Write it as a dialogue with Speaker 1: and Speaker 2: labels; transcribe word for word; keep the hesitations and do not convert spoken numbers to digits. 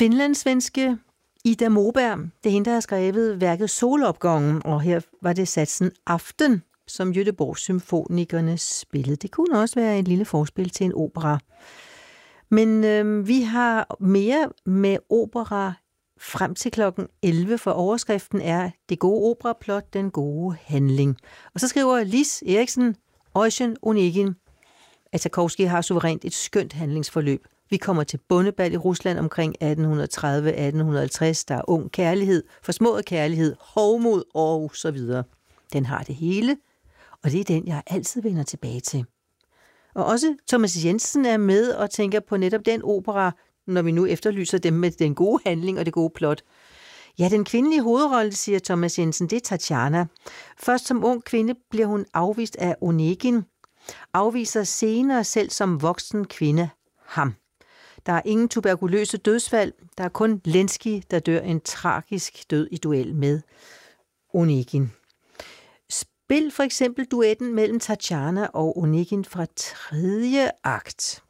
Speaker 1: finlandssvenske Ida Moberg, det er hende, der har skrevet værket Solopgangen, og her var det satsen Aften, som Göteborgs Symfonikerne spillede. Det kunne også være et lille forspil til en opera. Men øh, vi har mere med opera frem til klokken elleve, for overskriften er Det gode operaplot, den gode handling. Og så skriver Lis Eriksen, Eugen Onegin, at Tarkovskij har suverænt et skønt handlingsforløb. Vi kommer til bondebal i Rusland omkring atten tredive til atten halvtreds. Der er ung kærlighed, forsmået kærlighed, hovmod og så videre. Den har det hele, og det er den, jeg altid vender tilbage til. Og også Thomas Jensen er med og tænker på netop den opera, når vi nu efterlyser dem med den gode handling og det gode plot. Ja, den kvindelige hovedrolle, siger Thomas Jensen, det er Tatjana. Først som ung kvinde bliver hun afvist af Onegin, afviser senere selv som voksen kvinde ham. Der er ingen tuberkuløse dødsfald, der er kun Lenski, der dør en tragisk død i duel med Onegin. Spil for eksempel duetten mellem Tatjana og Onegin fra tredje akt.